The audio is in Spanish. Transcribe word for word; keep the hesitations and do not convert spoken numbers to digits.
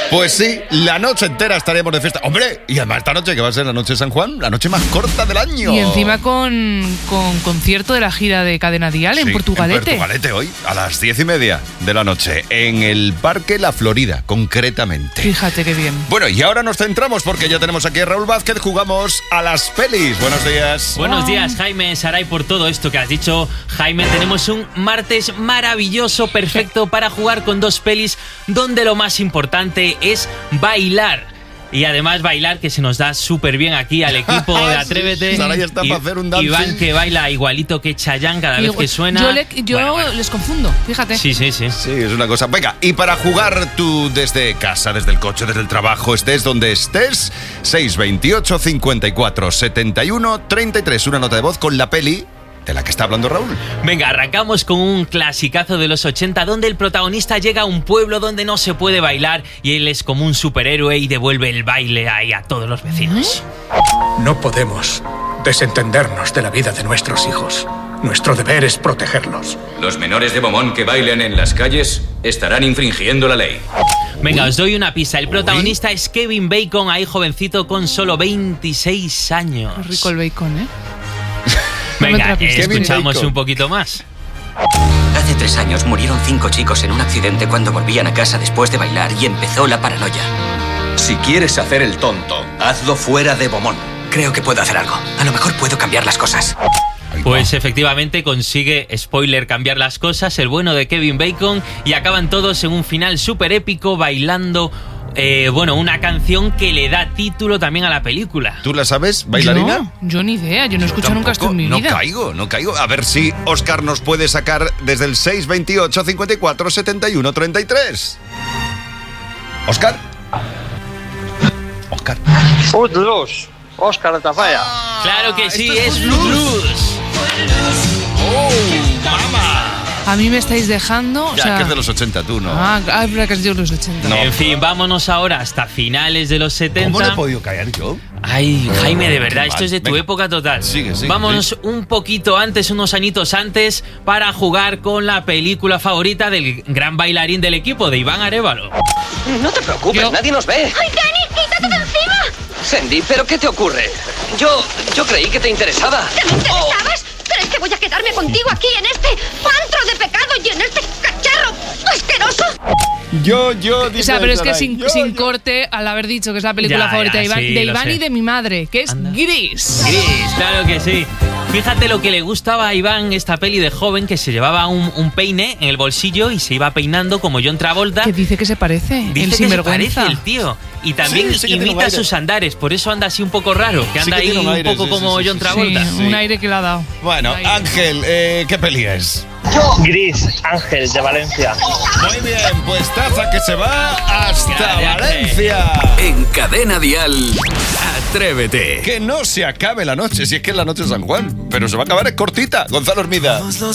Pues sí, la noche entera estaremos de fiesta. Hombre, y además esta noche que va a ser la noche de San Juan, la noche más corta del año. Y encima con, con concierto de la gira de Cadena Dial en Sí, Portugalete. En Portugalete hoy, a las diez y media de la noche, en el Parque La Florida, concretamente. Fíjate qué bien. Bueno, y ahora nos centramos porque ya tenemos aquí a Raúl Vázquez, jugamos a las pelis. Buenos días. Buenos días, Jaime, Saray, por todo esto que has dicho. Jaime, tenemos un martes maravilloso, perfecto para jugar con dos pelis donde lo más importante es bailar. Y además bailar, que se nos da súper bien aquí al equipo de Atrévete. Sí, Saray está y, para hacer un dancing. Iván, que baila igualito que Chayanne cada vez que suena. Yo, le, yo bueno, bueno. les confundo, fíjate. Sí, sí, sí. Sí, es una cosa. Venga, y para jugar tú desde casa, desde el coche, desde el trabajo, estés donde estés, seis veintiocho, cincuenta y cuatro, setenta y uno, treinta y tres. Una nota de voz con la peli de la que está hablando Raúl. Venga, arrancamos con un clasicazo de los ochenta donde el protagonista llega a un pueblo donde no se puede bailar y él es como un superhéroe y devuelve el baile ahí a todos los vecinos. No podemos desentendernos de la vida de nuestros hijos. Nuestro deber es protegerlos. Los menores de Beaumont que bailen en las calles estarán infringiendo la ley. Venga, os doy una pista. El protagonista es Kevin Bacon, ahí jovencito con solo veintiséis años. Qué rico el bacon, ¿eh? Venga, eh, Kevin escuchamos Bacon. un poquito más. Hace tres años murieron cinco chicos en un accidente cuando volvían a casa después de bailar y empezó la paranoia. Si quieres hacer el tonto, hazlo fuera de Beaumont. Creo que puedo hacer algo. A lo mejor puedo cambiar las cosas. Pues efectivamente consigue, spoiler, cambiar las cosas, el bueno de Kevin Bacon, y acaban todos en un final súper épico bailando, eh, bueno, una canción que le da título también a la película. ¿Tú la sabes, bailarina? Yo, yo ni idea, yo no he Yo escuchado nunca esto en mi no vida. caigo, no caigo. A ver si Óscar nos puede sacar desde el seis veintiocho, cincuenta y cuatro, setenta y uno, treinta y tres. ¿Óscar? ¿Óscar? Footloose, Óscar de Tafalla. Claro que sí, esto es es Footloose. ¡Oh, mamá! A mí me estáis dejando, o Ya, sea... que es de los ochenta, tú, ¿no? Ah, ah, es verdad que es de los ochenta. No. En fin, vámonos ahora hasta finales de los setenta. ¿Cómo le he podido caer yo? Ay, Jaime, de verdad, Qué esto mal. es de tu Venga. época total. Sigue, sigue, Vámonos sí. un poquito antes, unos añitos antes, para jugar con la película favorita del gran bailarín del equipo, de Iván Arévalo. No te preocupes, Yo- nadie nos ve. ¡Ay, Dani, quítate de encima! Sandy, ¿pero qué te ocurre? Yo, yo creí que te interesaba. ¿Te me interesabas? ¿Crees que voy a quedarme contigo aquí en este antro de pecado y en este cacharro asqueroso? Yo, yo, O sea, pero es que sin, yo, sin yo. corte, al haber dicho que es la película Ya, favorita ya, de Iván, sí, de lo Iván sé. y de mi madre, que es Anda. Gris. Gris, claro que sí. Fíjate lo que le gustaba a Iván esta peli de joven, que se llevaba un, un peine en el bolsillo y se iba peinando como John Travolta. Que dice que se parece, Dice el que se sinvergüenza. parece el tío. Y también Sí, sí que tiene un imita aire. sus andares, por eso anda así un poco raro, que Sí anda que tiene ahí un un aire, poco sí, como sí, sí, John sí. Travolta. Sí, un aire que le ha dado. Bueno, Un aire. Ángel, eh, ¿qué peli es? Gris, Ángel, de Valencia. Muy bien, pues taza que se va hasta Grande, Valencia. En Cadena Dial, Atrévete. Que no se acabe la noche, si es que es la noche de San Juan, pero se va a acabar, es cortita. Gonzalo Hermida.